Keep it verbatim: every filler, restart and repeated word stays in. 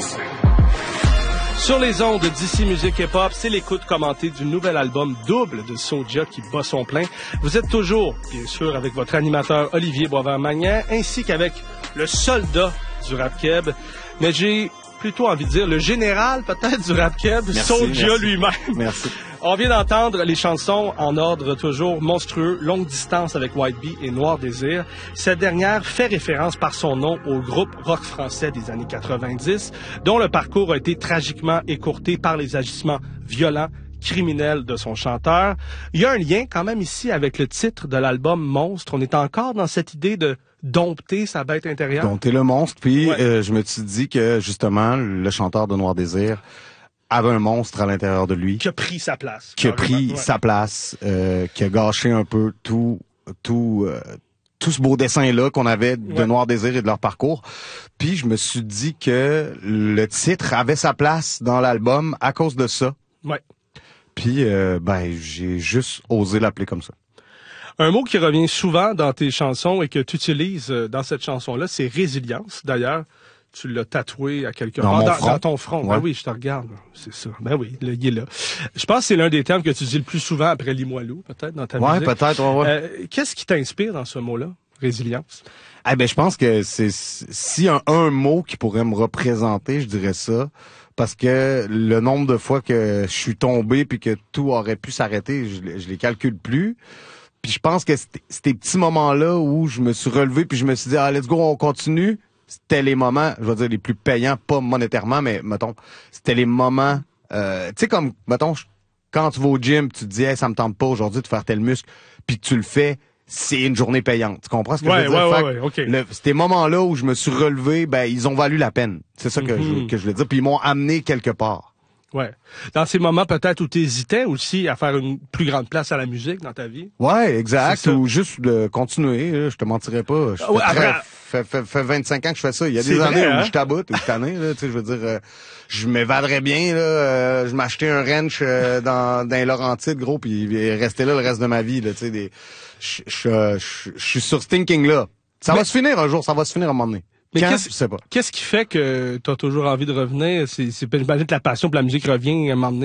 Sur les ondes d'ici Musique Hip Hop, c'est l'écoute commentée du nouvel album Double de Soulja qui bat son plein. Vous êtes toujours, bien sûr, avec votre animateur Olivier Boisvert-Magnan, ainsi qu'avec le soldat du rap keb. Mais j'ai plutôt envie de dire le général, peut-être, du rap keb, Soulja lui-même. Merci. On vient d'entendre les chansons en ordre toujours monstrueux, Longue Distance avec White Bee et Noir Désir. Cette dernière fait référence par son nom au groupe rock français des années quatre-vingt-dix, dont le parcours a été tragiquement écourté par les agissements violents, criminels de son chanteur. Il y a un lien quand même ici avec le titre de l'album Monstre. On est encore dans cette idée de dompter sa bête intérieure. Dompter le monstre, puis ouais. euh, je me suis dit que justement, le chanteur de Noir Désir avait un monstre à l'intérieur de lui. Qui a pris sa place. Qui a pris ouais. sa place, euh, qui a gâché un peu tout, tout, euh, tout ce beau dessin-là qu'on avait de ouais. Noir Désir et de leur parcours. Puis je me suis dit que le titre avait sa place dans l'album à cause de ça. Ouais. Puis euh, ben j'ai juste osé l'appeler comme ça. Un mot qui revient souvent dans tes chansons et que tu utilises dans cette chanson-là, c'est résilience. D'ailleurs, tu l'as tatoué à quelque dans part mon dans, front. dans ton front. Ouais. Ben oui, je te regarde. C'est ça. Ben oui, le, il est là. Je pense que c'est l'un des termes que tu dis le plus souvent après Limoilou, peut-être, dans ta ouais, musique. Ouais, peut-être, ouais, ouais. Euh, qu'est-ce qui t'inspire dans ce mot-là, résilience? Eh ben, je pense que c'est s'il y a un, un mot qui pourrait me représenter, je dirais ça. Parce que le nombre de fois que je suis tombé puis que tout aurait pu s'arrêter, je, je les calcule plus. Puis je pense que ces petits moments-là où je me suis relevé puis je me suis dit, ah, let's go, on continue. C'était les moments, je vais dire, les plus payants, pas monétairement, mais, mettons, c'était les moments, euh, tu sais, comme, mettons, quand tu vas au gym, tu te dis, hey, ça me tente pas aujourd'hui de faire tel muscle, puis tu le fais, c'est une journée payante. Tu comprends ce que ouais, je veux dire? Ouais, fait ouais, ouais, okay. le, ces moments-là où je me suis relevé, ben, ils ont valu la peine. C'est ça que, mm-hmm. je, que je veux dire. Puis ils m'ont amené quelque part. Ouais. Dans ces moments peut-être où tu hésitais aussi à faire une plus grande place à la musique dans ta vie. Ouais, exact. Ou juste de continuer. Là, je te mentirais pas. Je ouais, fais, très, après... fait, fait, fait vingt-cinq ans que je fais ça. Il y a des vrai, années hein? où je taboute, où je tanné, là. Tu sais, je veux dire, euh, je m'évaderais bien. Là, euh, je m'achetais un ranch euh, dans, dans les Laurentides, gros, puis il restait là le reste de ma vie. Là, tu sais, des, je, je, je, je suis sur ce thinking-là. Ça Mais... va se finir un jour. Ça va se finir à un moment donné. Mais Quand, qu'est-ce, je sais pas. Qu'est-ce qui fait que tu as toujours envie de revenir? C'est, c'est, j'imagine que la passion pour la musique revient à un moment donné.